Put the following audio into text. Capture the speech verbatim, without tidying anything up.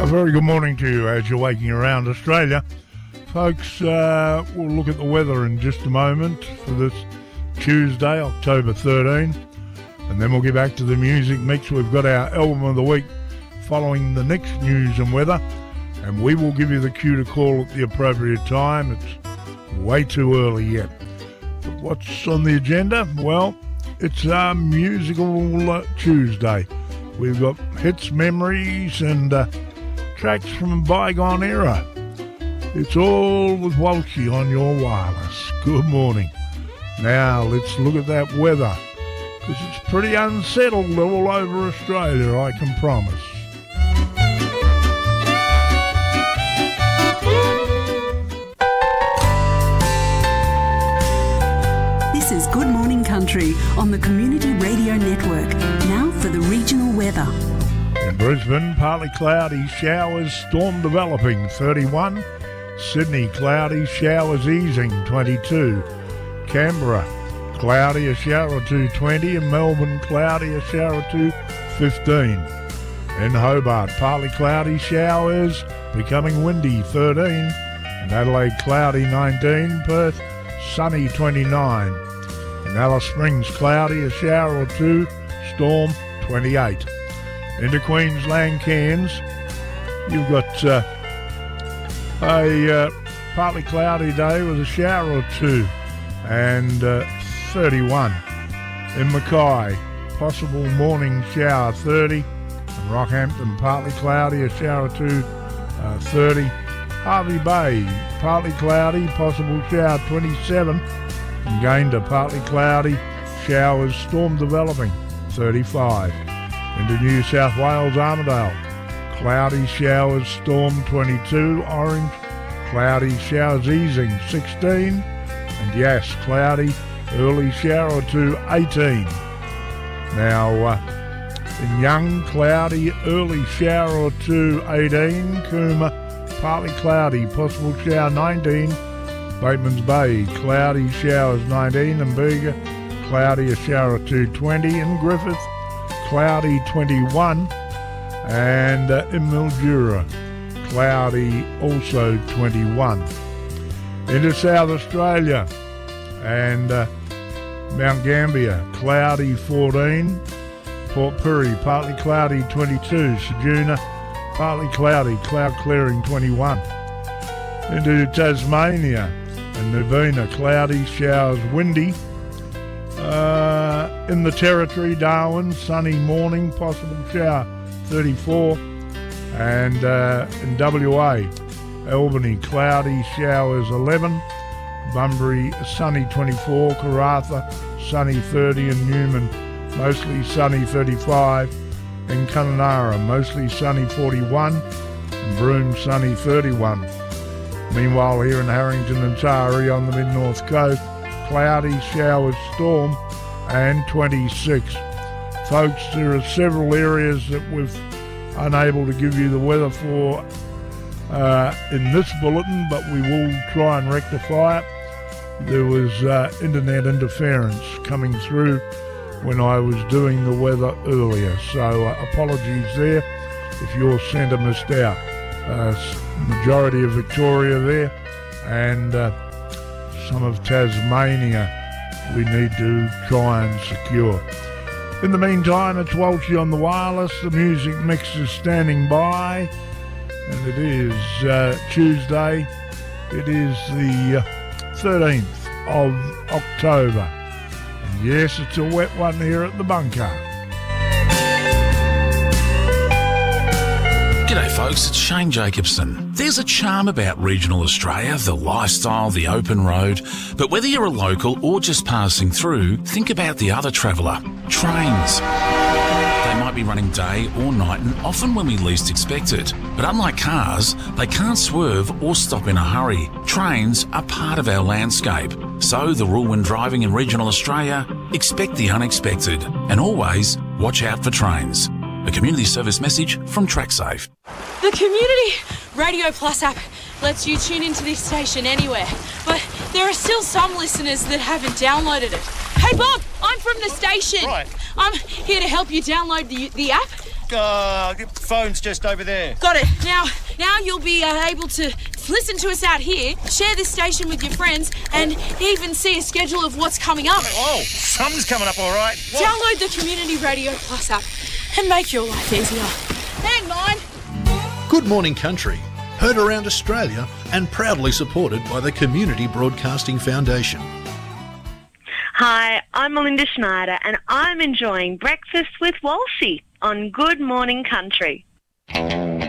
A very good morning to you as you're waking around Australia. Folks, uh, we'll look at the weather in just a moment for this Tuesday, October thirteenth. And then we'll get back to the music mix. We've got our album of the week following the next news and weather. And we will give you the cue to call at the appropriate time. It's way too early yet. But what's on the agenda? Well, it's our musical uh, Tuesday. We've got hits, memories, and uh, tracks from a bygone era. It's all with Walshy on your wireless. Good morning. Now, let's look at that weather, because it's pretty unsettled all over Australia, I can promise. This is Good Morning Country on the Community Radio Network. Now for the regional weather. In Brisbane, partly cloudy, showers, storm developing, thirty-one. Sydney, cloudy, showers easing, twenty-two. Canberra, cloudy, a shower or two, twenty. And Melbourne, cloudy, a shower or two, fifteen. In Hobart, partly cloudy, showers, becoming windy, thirteen. In Adelaide, cloudy, nineteen. Perth, sunny, twenty-nine. In Alice Springs, cloudy, a shower or two, storm, twenty-eight. Into Queensland, Cairns, you've got uh, a uh, partly cloudy day with a shower or two, and uh, thirty-one. In Mackay, possible morning shower, thirty. In Rockhampton, partly cloudy, a shower or two, uh, thirty. Hervey Bay, partly cloudy, possible shower, twenty-seven. In Gayndah, partly cloudy, showers, storm developing, thirty-five. Into New South Wales, Armidale, cloudy, showers, storm, twenty-two. Orange, cloudy, showers easing, sixteen. And yes, cloudy, early shower or two, eighteen. Now, uh, in Young, cloudy, early shower or two, eighteen. Cooma, partly cloudy, possible shower, nineteen. Bateman's Bay, cloudy, showers, nineteen. And Bega, cloudy, a shower or two, twenty. In Griffith, cloudy, twenty-one. And uh, in Mildura, cloudy, also twenty-one. Into South Australia and uh, Mount Gambier, cloudy, fourteen. Port Pirie, partly cloudy, twenty-two. Ceduna, partly cloudy, cloud clearing, twenty-one. Into Tasmania and Nuvina, cloudy, showers, windy. Uh, in the Territory, Darwin, sunny morning, possible shower, thirty-four. And uh, in W A, Albany, cloudy, showers, eleven. Bunbury, sunny, twenty-four. Karratha, sunny, thirty. And Newman, mostly sunny, thirty-five. In Kununurra, mostly sunny, forty-one. And Broome, sunny, thirty-one. Meanwhile, here in Harrington and Taree on the mid-north coast, cloudy, showers, storm, and twenty-six. Folks, there are several areas that we've unable to give you the weather for uh, in this bulletin, but we will try and rectify it. There was uh, internet interference coming through when I was doing the weather earlier, so uh, apologies there if your centre missed out. Uh, majority of Victoria there, and uh, some of Tasmania we need to try and secure. In the meantime, it's Walshy on the wireless. The music mix is standing by, and it is uh, Tuesday. It is the uh, thirteenth of October. And yes, it's a wet one here at the bunker. G'day folks, it's Shane Jacobson. There's a charm about regional Australia, the lifestyle, the open road, but whether you're a local or just passing through, think about the other traveller, trains. They might be running day or night and often when we least expect it. But unlike cars, they can't swerve or stop in a hurry. Trains are part of our landscape. So the rule when driving in regional Australia, expect the unexpected and always watch out for trains. A community service message from TrackSafe. The Community Radio Plus app lets you tune into this station anywhere, but there are still some listeners that haven't downloaded it. Hey Bob, I'm from the station. Right. I'm here to help you download the, the app Uh, the phone's just over there. Got it. Now, now you'll be uh, able to listen to us out here, share this station with your friends, and even see a schedule of what's coming up. Oh, something's coming up, all right. What? Download the Community Radio Plus app and make your life easier. Hang on. Good Morning Country, heard around Australia and proudly supported by the Community Broadcasting Foundation. Hi, I'm Melinda Schneider and I'm enjoying Breakfast with Walshy on Good Morning Country.